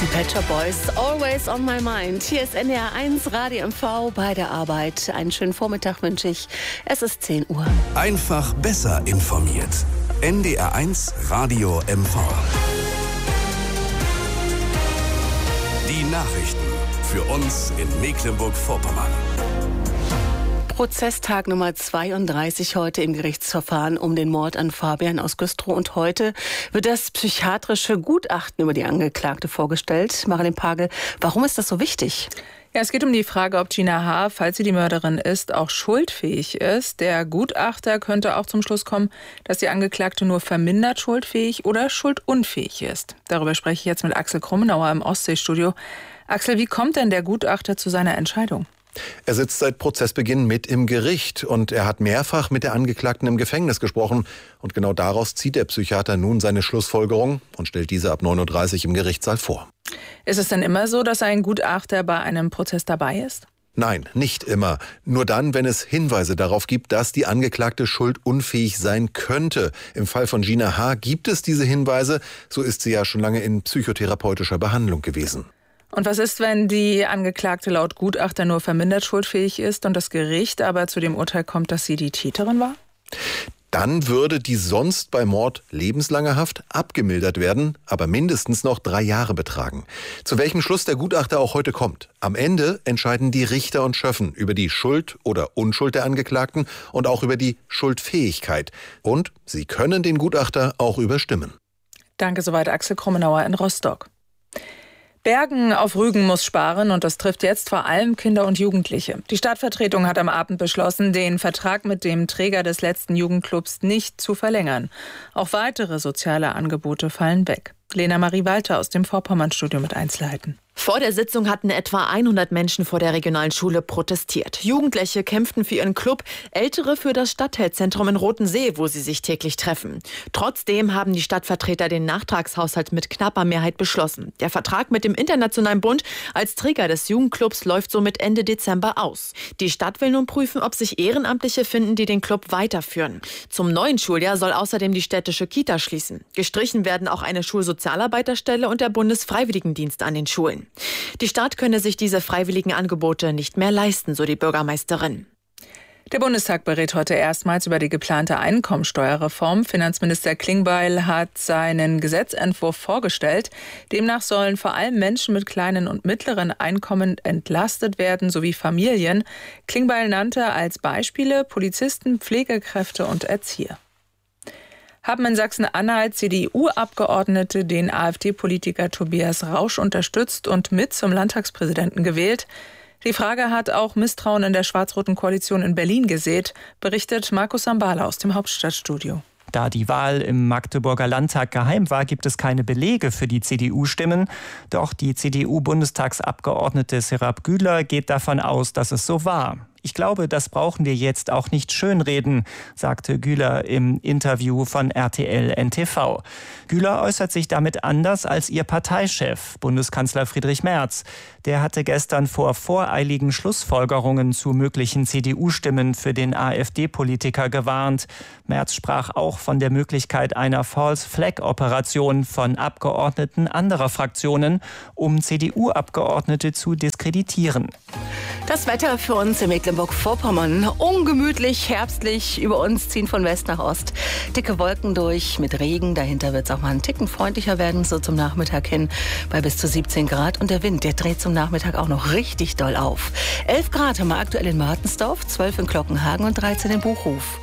Pet Shop Boys, Always on my mind. Hier ist NDR 1 Radio MV bei der Arbeit. Einen schönen Vormittag wünsche ich. Es ist 10 Uhr. Einfach besser informiert. NDR 1 Radio MV. Die Nachrichten für uns in Mecklenburg-Vorpommern. Prozesstag Nummer 32 heute im Gerichtsverfahren um den Mord an Fabian aus Güstrow. Und heute wird das psychiatrische Gutachten über die Angeklagte vorgestellt. Marilyn Pagel, warum ist das so wichtig? Ja, es geht um die Frage, ob Gina H., falls sie die Mörderin ist, auch schuldfähig ist. Der Gutachter könnte auch zum Schluss kommen, dass die Angeklagte nur vermindert schuldfähig oder schuldunfähig ist. Darüber spreche ich jetzt mit Axel Krummenauer im Ostseestudio. Axel, wie kommt denn der Gutachter zu seiner Entscheidung? Er sitzt seit Prozessbeginn mit im Gericht und er hat mehrfach mit der Angeklagten im Gefängnis gesprochen. Und genau daraus zieht der Psychiater nun seine Schlussfolgerung und stellt diese ab 9.30 Uhr im Gerichtssaal vor. Ist es denn immer so, dass ein Gutachter bei einem Prozess dabei ist? Nein, nicht immer. Nur dann, wenn es Hinweise darauf gibt, dass die Angeklagte schuldunfähig sein könnte. Im Fall von Gina H. gibt es diese Hinweise. So ist sie ja schon lange in psychotherapeutischer Behandlung gewesen. Und was ist, wenn die Angeklagte laut Gutachter nur vermindert schuldfähig ist und das Gericht aber zu dem Urteil kommt, dass sie die Täterin war? Dann würde die sonst bei Mord lebenslange Haft abgemildert werden, aber mindestens noch 3 Jahre betragen. Zu welchem Schluss der Gutachter auch heute kommt. Am Ende entscheiden die Richter und Schöffen über die Schuld oder Unschuld der Angeklagten und auch über die Schuldfähigkeit. Und sie können den Gutachter auch überstimmen. Danke, soweit Axel Krummenauer in Rostock. Bergen auf Rügen muss sparen und das trifft jetzt vor allem Kinder und Jugendliche. Die Stadtvertretung hat am Abend beschlossen, den Vertrag mit dem Träger des letzten Jugendclubs nicht zu verlängern. Auch weitere soziale Angebote fallen weg. Lena Marie Walter aus dem Vorpommernstudio mit Einzelheiten. Vor der Sitzung hatten etwa 100 Menschen vor der regionalen Schule protestiert. Jugendliche kämpften für ihren Club, Ältere für das Stadtteilzentrum in Rotensee, wo sie sich täglich treffen. Trotzdem haben die Stadtvertreter den Nachtragshaushalt mit knapper Mehrheit beschlossen. Der Vertrag mit dem Internationalen Bund als Träger des Jugendclubs läuft somit Ende Dezember aus. Die Stadt will nun prüfen, ob sich Ehrenamtliche finden, die den Club weiterführen. Zum neuen Schuljahr soll außerdem die städtische Kita schließen. Gestrichen werden auch eine Schulsozialarbeiterstelle und der Bundesfreiwilligendienst an den Schulen. Die Stadt könne sich diese freiwilligen Angebote nicht mehr leisten, so die Bürgermeisterin. Der Bundestag berät heute erstmals über die geplante Einkommensteuerreform. Finanzminister Klingbeil hat seinen Gesetzentwurf vorgestellt. Demnach sollen vor allem Menschen mit kleinen und mittleren Einkommen entlastet werden, sowie Familien. Klingbeil nannte als Beispiele Polizisten, Pflegekräfte und Erzieher. Haben in Sachsen-Anhalt CDU-Abgeordnete den AfD-Politiker Tobias Rausch unterstützt und mit zum Landtagspräsidenten gewählt. Die Frage hat auch Misstrauen in der schwarz-roten Koalition in Berlin gesät, berichtet Markus Sambala aus dem Hauptstadtstudio. Da die Wahl im Magdeburger Landtag geheim war, gibt es keine Belege für die CDU-Stimmen. Doch die CDU-Bundestagsabgeordnete Serap Güler geht davon aus, dass es so war. Ich glaube, das brauchen wir jetzt auch nicht schönreden, sagte Güler im Interview von RTL NTV. Güler äußert sich damit anders als ihr Parteichef, Bundeskanzler Friedrich Merz. Der hatte gestern vor voreiligen Schlussfolgerungen zu möglichen CDU-Stimmen für den AfD-Politiker gewarnt. Merz sprach auch von der Möglichkeit einer False-Flag-Operation von Abgeordneten anderer Fraktionen, um CDU-Abgeordnete zu diskreditieren. Das Wetter für uns in Mecklenburg-Vorpommern. Ungemütlich, herbstlich. Über uns ziehen von West nach Ost dicke Wolken durch mit Regen. Dahinter wird es auch mal einen Ticken freundlicher werden, so zum Nachmittag hin bei bis zu 17 Grad. Und der Wind, der dreht zum Nachmittag auch noch richtig doll auf. 11 Grad haben wir aktuell in Martensdorf, 12 in Glockenhagen und 13 in Buchhof.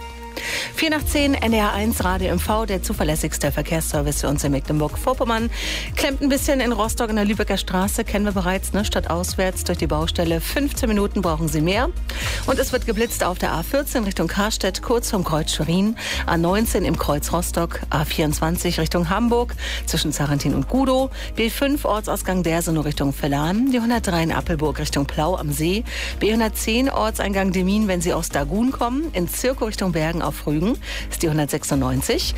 4 nach 10, NDR 1 Radio MV, der zuverlässigste Verkehrsservice für uns in Mecklenburg-Vorpommern. Klemmt ein bisschen in Rostock in der Lübecker Straße, kennen wir bereits, ne? Stadtauswärts durch die Baustelle. 15 Minuten brauchen Sie mehr. Und es wird geblitzt auf der A14 Richtung Karstedt, kurz vom Kreuz Schwerin. A19 im Kreuz Rostock, A24 Richtung Hamburg, zwischen Zarentin und Gudow. B5 Ortsausgang Dersenow Richtung Villan. Die 103 in Appelburg Richtung Plau am See. B110 Ortseingang Demmin, wenn Sie aus Dagun kommen. In Zirkow Richtung Bergen auf Rügen ist die 196.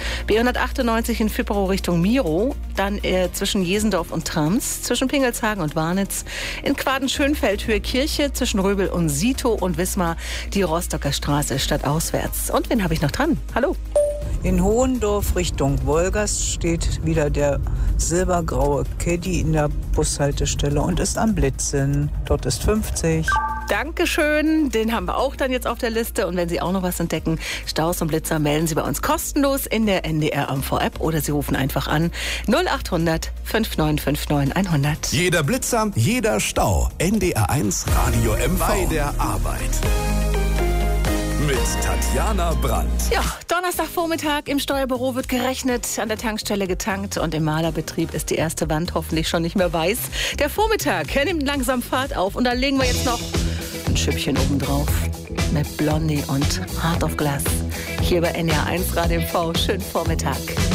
B198 in Fipperow Richtung Miro. Dann zwischen Jesendorf und Trams. Zwischen Pingelshagen und Warnitz. In Quaden-Schönfeld Höhe Kirche. Zwischen Röbel und Sito und Wismar. Die Rostocker Straße stadtauswärts. Und wen habe ich noch dran? Hallo. In Hohendorf Richtung Wolgast steht wieder der silbergraue Caddy in der Bushaltestelle und ist am Blitzen. Dort ist 50. Dankeschön, den haben wir auch dann jetzt auf der Liste. Und wenn Sie auch noch was entdecken, Staus und Blitzer, melden Sie bei uns kostenlos in der NDR AMV-App oder Sie rufen einfach an 0800 5959 100. Jeder Blitzer, jeder Stau. NDR1 Radio MV. Bei der Arbeit. Mit Tatjana Brandt. Ja, Donnerstagvormittag im Steuerbüro wird gerechnet, an der Tankstelle getankt und im Malerbetrieb ist die erste Wand hoffentlich schon nicht mehr weiß. Der Vormittag nimmt langsam Fahrt auf und da legen wir jetzt noch ein Schüppchen obendrauf mit Blondie und Heart of Glass. Hier bei NDR1 Radio MV. Schönen Vormittag.